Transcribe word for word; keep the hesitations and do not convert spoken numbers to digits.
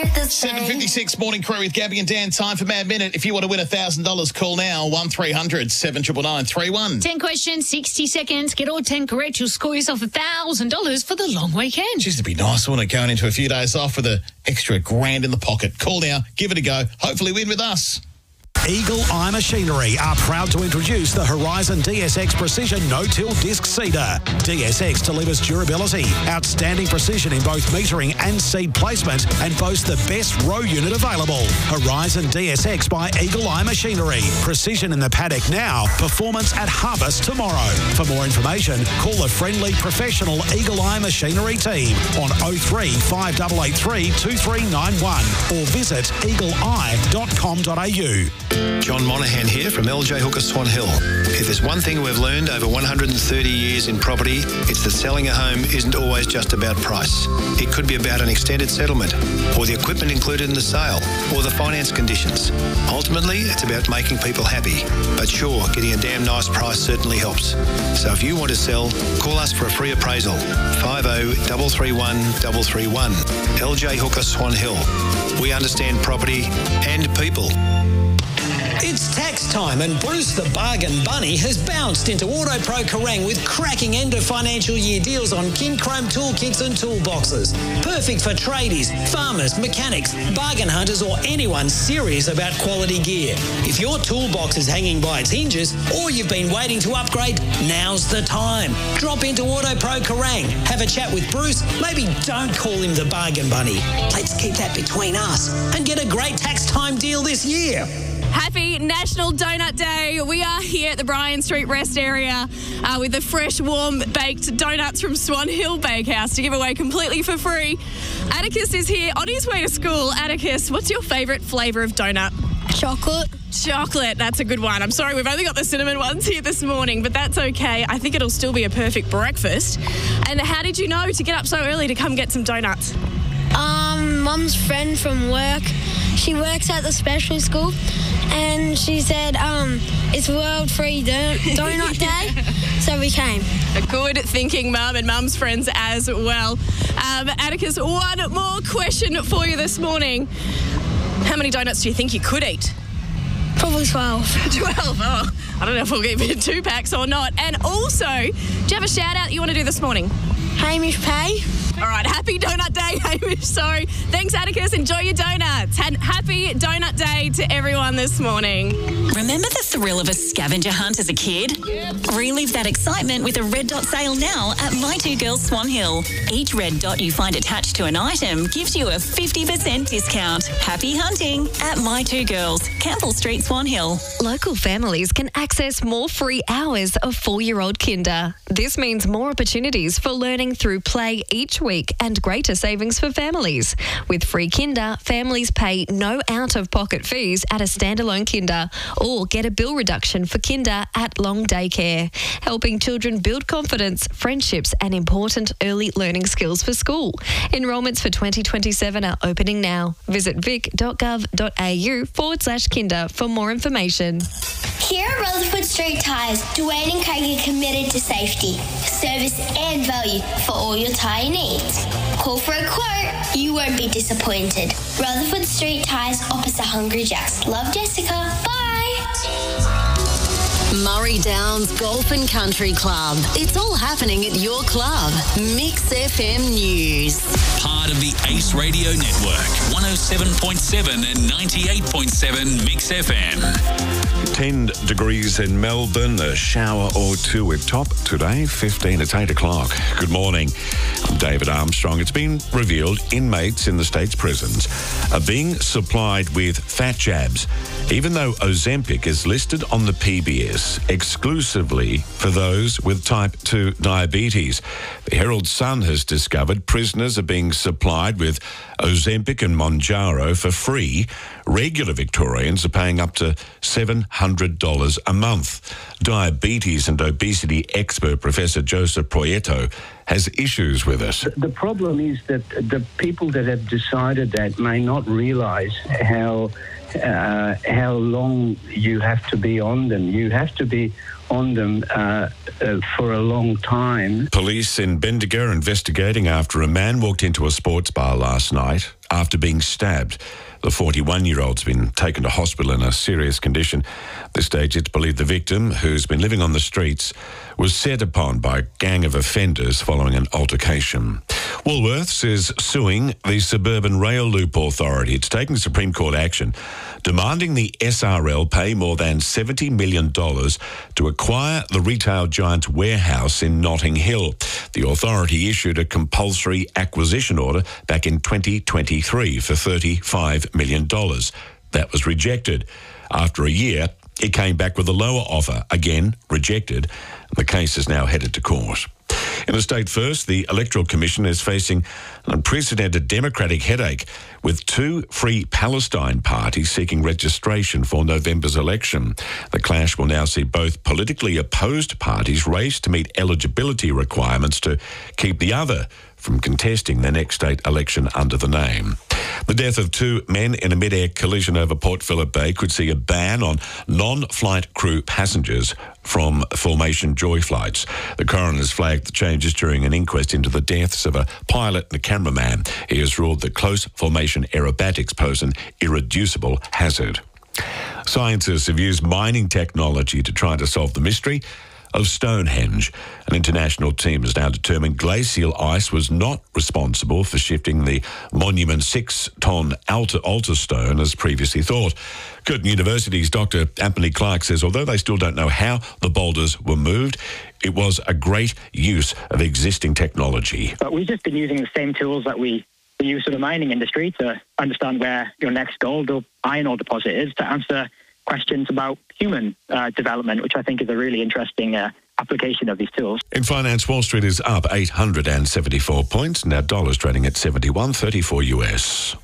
seven fifty-six Morning Crew with Gabby and Dan. Time for Mad Minute. If you want to win one thousand dollars, call now, one three hundred seven nine nine three one. ten questions, sixty seconds. Get all ten correct. You'll score yourself one thousand dollars for the long weekend. Just to be nice, I want to go into a few days off with an extra grand in the pocket. Call now, give it a go. Hopefully win with us. Eagle Eye Machinery are proud to introduce the Horizon D S X Precision No-Till Disc Seeder. D S X delivers durability, outstanding precision in both metering and seed placement, and boasts the best row unit available. Horizon D S X by Eagle Eye Machinery. Precision in the paddock now, performance at harvest tomorrow. For more information, call the friendly professional Eagle Eye Machinery team on oh three, five eight eight three, two three nine one or visit eagle eye dot com dot a u. John Monaghan here from L J Hooker Swan Hill. If there's one thing we've learned over one hundred thirty years in property, it's that selling a home isn't always just about price. It could be about an extended settlement, or the equipment included in the sale, or the finance conditions. Ultimately, it's about making people happy. But sure, getting a damn nice price certainly helps. So if you want to sell, call us for a free appraisal. five oh three three one three three one. L J Hooker Swan Hill. We understand property and people. It's tax time and Bruce the Bargain Bunny has bounced into AutoPro Kerrang with cracking end of financial year deals on King Chrome toolkits and toolboxes. Perfect for tradies, farmers, mechanics, bargain hunters or anyone serious about quality gear. If your toolbox is hanging by its hinges or you've been waiting to upgrade, now's the time. Drop into AutoPro Kerrang, have a chat with Bruce, maybe don't call him the Bargain Bunny. Let's keep that between us and get a great tax time deal this year. Happy National Donut Day. We are here at the Bryan Street Rest area uh, with the fresh, warm, baked donuts from Swan Hill Bakehouse to give away completely for free. Atticus is here on his way to school. Atticus, what's your favourite flavour of donut? Chocolate. Chocolate, that's a good one. I'm sorry, we've only got the cinnamon ones here this morning, but that's okay. I think it'll still be a perfect breakfast. And how did you know to get up so early to come get some donuts? Um, Mum's friend from work, she works at the special school, and she said, um, it's World Free Don- Donut Day, so we came. A good thinking mum and mum's friends as well. Um, Atticus, one more question for you this morning. How many donuts do you think you could eat? Probably twelve. twelve, oh. I don't know if we'll give you two packs or not. And also, do you have a shout out you want to do this morning? Hamish Pay. All right, happy Donut Day, Hamish. So, thanks, Atticus. Enjoy your donuts. And happy Donut Day to everyone this morning. Remember the thrill of a scavenger hunt as a kid? Yep. Relive that excitement with a red dot sale now at My Two Girls Swan Hill. Each red dot you find attached to an item gives you a fifty percent discount. Happy hunting at My Two Girls, Campbell Street, Swan Hill. Local families can access more free hours of four-year-old kinder. This means more opportunities for learning through play each week and greater savings for families. With free kinder, families pay no out-of-pocket fees at a standalone kinder or get a bill reduction for kinder at long daycare, helping children build confidence, friendships and important early learning skills for school. Enrolments for twenty twenty-seven are opening now. Visit vic.gov.au forward slash kinder for more information. Here at Rutherford Street Tyres, Dwayne and Craig are committed to safety, service and value for all your tyre needs. Call for a quote, you won't be disappointed. Rutherford Street Tyres opposite Hungry Jack's. Love, Jessica. Bye. Murray Downs Golf and Country Club. It's all happening at your club. Mix F M News. Part of the Ace Radio Network. one oh seven point seven and ninety-eight point seven Mix F M. ten degrees in Melbourne, a shower or two with top today, fifteen at eight o'clock. Good morning. I'm David Armstrong. It's been revealed inmates in the state's prisons are being supplied with fat jabs, even though Ozempic is listed on the P B S exclusively for those with type two diabetes. The Herald Sun has discovered prisoners are being supplied with Ozempic and Mounjaro for free. Regular Victorians are paying up to seven hundred dollars a month. Diabetes and obesity expert Professor Joseph Proieto has issues with it. The problem is that the people that have decided that may not realise how uh, how long you have to be on them. You have to be on them uh, uh, for a long time. Police in Bendigo are investigating after a man walked into a sports bar last night after being stabbed. The forty-one-year-old's been taken to hospital in a serious condition. At this stage, it's believed the victim, who's been living on the streets, was set upon by a gang of offenders following an altercation. Woolworths is suing the Suburban Rail Loop Authority. It's taking Supreme Court action, demanding the S R L pay more than seventy million dollars to acquire the retail giant's warehouse in Notting Hill. The authority issued a compulsory acquisition order back in twenty twenty-three for thirty-five million dollars. That was rejected. After a year, it came back with a lower offer, again rejected. The case is now headed to court. In a state first, the Electoral Commission is facing an unprecedented democratic headache with two Free Palestine parties seeking registration for November's election. The clash will now see both politically opposed parties race to meet eligibility requirements to keep the other from contesting their next state election under the name. The death of two men in a mid-air collision over Port Phillip Bay could see a ban on non-flight crew passengers from Formation Joy flights. The coroner's flagged the changes during an inquest into the deaths of a pilot and a cameraman. He has ruled that close formation aerobatics pose an irreducible hazard. Scientists have used mining technology to try to solve the mystery of Stonehenge. An international team has now determined glacial ice was not responsible for shifting the monument's six-ton altar, altar stone as previously thought. Curtin University's Doctor Anthony Clark says although they still don't know how the boulders were moved, it was a great use of existing technology. But we've just been using the same tools that we use in the mining industry to understand where your next gold or iron ore deposit is, to answer questions about human uh, development, which I think is a really interesting uh, application of these tools. In finance, Wall Street is up eight hundred seventy-four points. Now dollar's trading at seventy-one thirty-four U S.